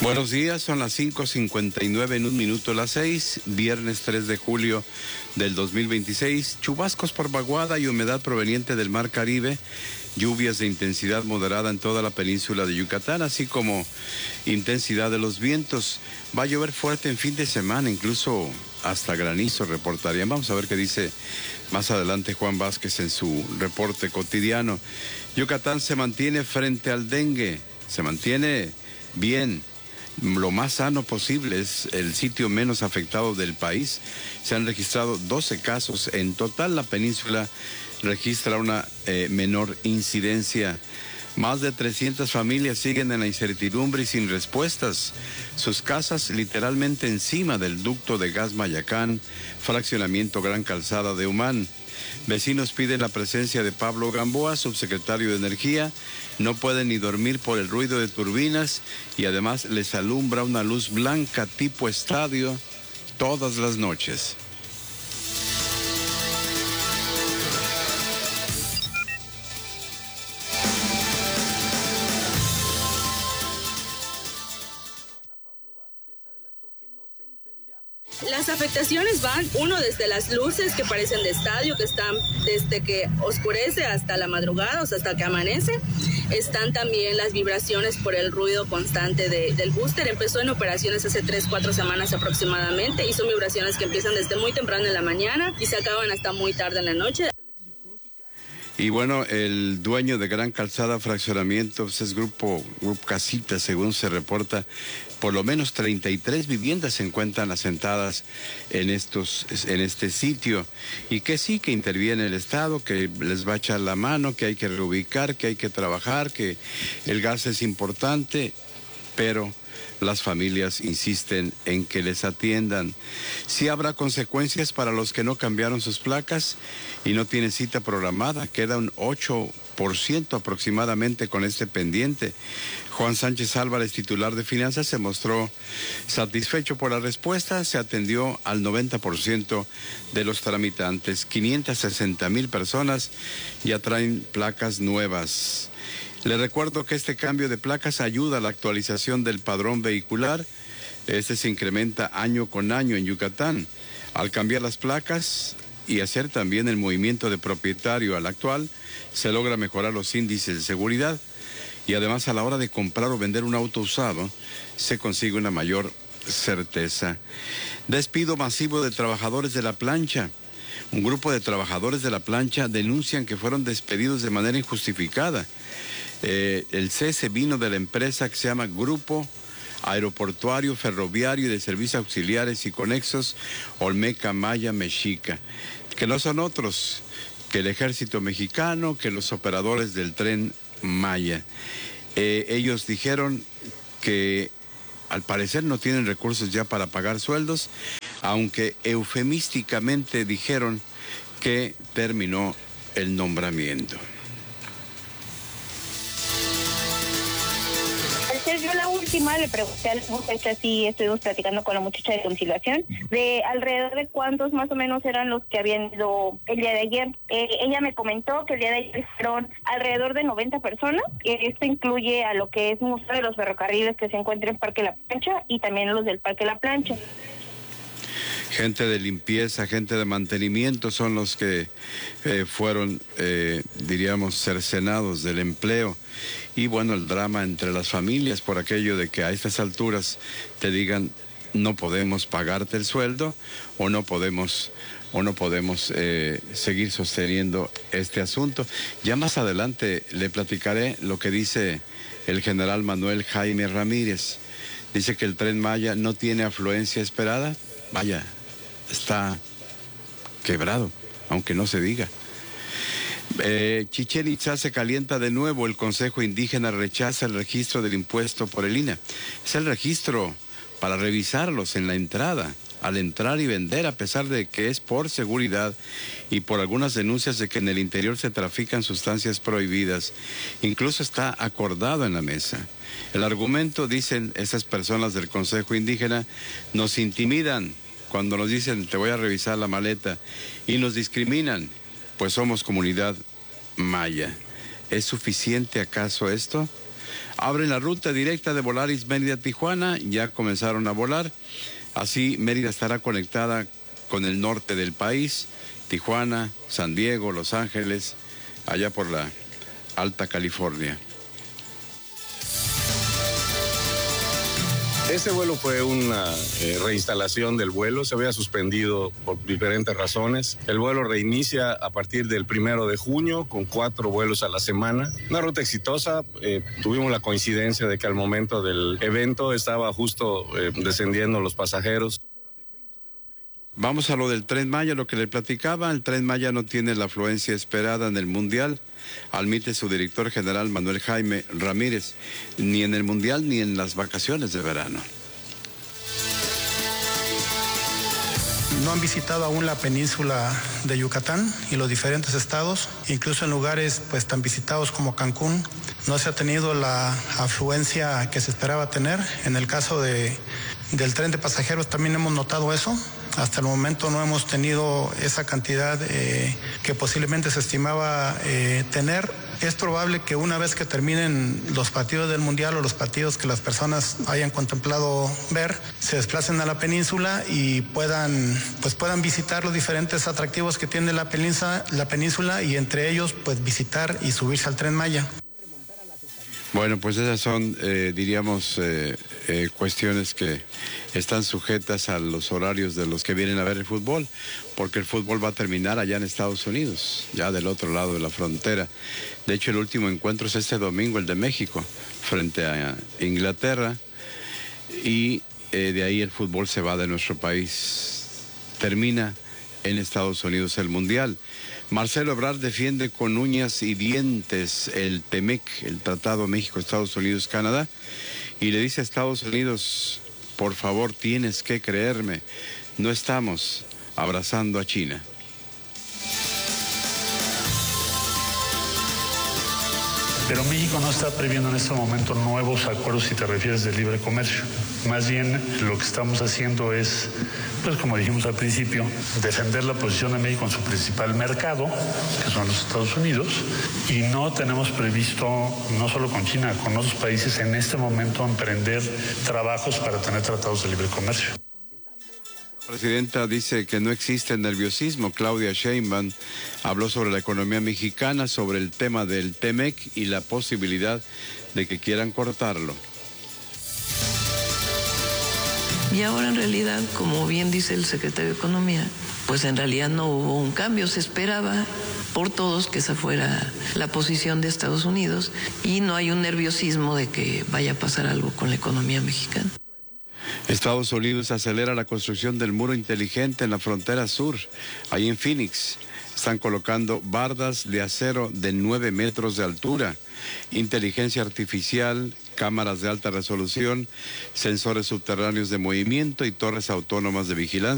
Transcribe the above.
Buenos días, son las 5:59 en un minuto las 6, viernes 3 de julio del 2026. Chubascos por vaguada y humedad proveniente del Mar Caribe, lluvias de intensidad moderada en toda la península de Yucatán, así como intensidad de los vientos. Va a llover fuerte en fin de semana, incluso hasta granizo reportarían. Vamos a ver qué dice más adelante Juan Vázquez en su reporte cotidiano. Yucatán se mantiene frente al dengue, se mantiene bien, lo más sano posible, es el sitio menos afectado del país. Se han registrado 12 casos. En total, la península registra una menor incidencia. Más de 300 familias siguen en la incertidumbre y sin respuestas. Sus casas literalmente encima del ducto de gas Mayacán, fraccionamiento Gran Calzada de Humán. Vecinos piden la presencia de Pablo Gamboa, subsecretario de Energía. No pueden ni dormir por el ruido de turbinas y además les alumbra una luz blanca tipo estadio todas las noches. Las afectaciones van, uno, desde las luces que parecen de estadio, que están desde que oscurece hasta la madrugada, o sea, hasta que amanece. Están también las vibraciones por el ruido constante del booster. Empezó en operaciones hace 3-4 semanas aproximadamente, y son vibraciones que empiezan desde muy temprano en la mañana y se acaban hasta muy tarde en la noche. Y bueno, el dueño de Gran Calzada Fraccionamientos es Grupo Casita, según se reporta. Por lo menos 33 viviendas se encuentran asentadas en este sitio. Y que sí, que interviene el Estado, que les va a echar la mano, que hay que reubicar, que hay que trabajar, que el gas es importante, pero las familias insisten en que les atiendan. Sí habrá consecuencias para los que no cambiaron sus placas y no tienen cita programada. Queda un 8% aproximadamente con este pendiente. Juan Sánchez Álvarez, titular de Finanzas, se mostró satisfecho por la respuesta. Se atendió al 90% de los tramitantes. 560,000 personas ya traen placas nuevas. Le recuerdo que este cambio de placas ayuda a la actualización del padrón vehicular. Este se incrementa año con año en Yucatán. Al cambiar las placas y hacer también el movimiento de propietario al actual, se logra mejorar los índices de seguridad y además a la hora de comprar o vender un auto usado se consigue una mayor certeza. Despido masivo de trabajadores de la plancha. Un grupo de trabajadores de la plancha denuncian que fueron despedidos de manera injustificada. El cese vino de la empresa que se llama Grupo Aeroportuario, Ferroviario y de Servicios Auxiliares y Conexos Olmeca Maya Mexica, que no son otros que el Ejército Mexicano, que los operadores del Tren Maya. Ellos dijeron que al parecer no tienen recursos ya para pagar sueldos, aunque eufemísticamente dijeron que terminó el nombramiento. Yo la última le pregunté a la muchacha, si estuvimos platicando con la muchacha de conciliación, de alrededor de cuántos más o menos eran los que habían ido el día de ayer. Ella me comentó que el día de ayer fueron alrededor de 90 personas. Esto incluye a lo que es Museo de los Ferrocarriles, que se encuentra en Parque La Plancha, y también los del Parque La Plancha. Gente de limpieza, gente de mantenimiento son los que fueron, diríamos, cercenados del empleo. Y bueno, el drama entre las familias por aquello de que a estas alturas te digan no podemos pagarte el sueldo o no podemos seguir sosteniendo este asunto. Ya más adelante le platicaré lo que dice el general Manuel Jaime Ramírez. Dice que el Tren Maya no tiene afluencia esperada. Vaya, está quebrado, aunque no se diga. Chichén Itzá se calienta de nuevo. El Consejo Indígena rechaza el registro del impuesto por el INE. Es el registro para revisarlos en la entrada, al entrar y vender, a pesar de que es por seguridad y por algunas denuncias de que en el interior se trafican sustancias prohibidas. Incluso está acordado en la mesa. El argumento, dicen esas personas del Consejo Indígena, nos intimidan cuando nos dicen te voy a revisar la maleta y nos discriminan, pues somos comunidad maya. ¿Es suficiente acaso esto? Abren la ruta directa de Volaris Mérida-Tijuana, ya comenzaron a volar. Así Mérida estará conectada con el norte del país, Tijuana, San Diego, Los Ángeles, allá por la Alta California. Este vuelo fue una reinstalación del vuelo, se había suspendido por diferentes razones. El vuelo reinicia a partir del 1 de junio con 4 vuelos a la semana. Una ruta exitosa, tuvimos la coincidencia de que al momento del evento estaba justo descendiendo los pasajeros. Vamos a lo del Tren Maya, lo que le platicaba. El Tren Maya no tiene la afluencia esperada en el Mundial, admite su director general Manuel Jaime Ramírez, ni en el Mundial ni en las vacaciones de verano. No han visitado aún la península de Yucatán y los diferentes estados, incluso en lugares pues tan visitados como Cancún. No se ha tenido la afluencia que se esperaba tener. En el caso del tren de pasajeros también hemos notado eso. Hasta el momento no hemos tenido esa cantidad que posiblemente se estimaba tener. Es probable que una vez que terminen los partidos del Mundial o los partidos que las personas hayan contemplado ver, se desplacen a la península y puedan visitar los diferentes atractivos que tiene la península y entre ellos pues visitar y subirse al Tren Maya. Bueno, pues esas son, cuestiones que están sujetas a los horarios de los que vienen a ver el fútbol, porque el fútbol va a terminar allá en Estados Unidos, ya del otro lado de la frontera. De hecho, el último encuentro es este domingo, el de México, frente a Inglaterra, y de ahí el fútbol se va de nuestro país. Termina en Estados Unidos el Mundial. Marcelo Ebrard defiende con uñas y dientes el TEMEC, el Tratado México-Estados Unidos-Canadá, y le dice a Estados Unidos, por favor, tienes que creerme, no estamos abrazando a China. Pero México no está previendo en este momento nuevos acuerdos si te refieres de libre comercio. Más bien lo que estamos haciendo es, pues como dijimos al principio, defender la posición de México en su principal mercado, que son los Estados Unidos, y no tenemos previsto, no solo con China, con otros países en este momento emprender trabajos para tener tratados de libre comercio. La presidenta dice que no existe nerviosismo. Claudia Sheinbaum habló sobre la economía mexicana, sobre el tema del TEMEC y la posibilidad de que quieran cortarlo. Y ahora en realidad, como bien dice el secretario de Economía, pues en realidad no hubo un cambio. Se esperaba por todos que esa fuera la posición de Estados Unidos y no hay un nerviosismo de que vaya a pasar algo con la economía mexicana. Estados Unidos acelera la construcción del muro inteligente en la frontera sur, ahí en Phoenix. Están colocando bardas de acero de 9 metros de altura, inteligencia artificial, cámaras de alta resolución, sensores subterráneos de movimiento y torres autónomas de vigilancia.